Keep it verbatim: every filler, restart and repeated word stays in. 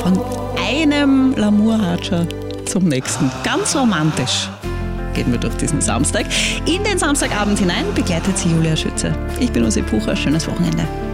Von einem L'amour-Hatscher zum nächsten. Ganz romantisch gehen wir durch diesen Samstag. In den Samstagabend hinein begleitet sie Julia Schütze. Ich bin Usi Pucher. Schönes Wochenende.